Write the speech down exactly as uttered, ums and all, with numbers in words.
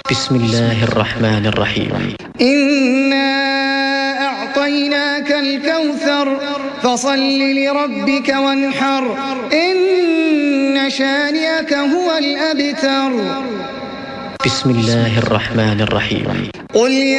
بسم الله الرحمن الرحيم. إنا أعطيناك الكوثر فصل لربك وانحر إن شانئك هو الأبتر. بسم الله الرحمن الرحيم. قل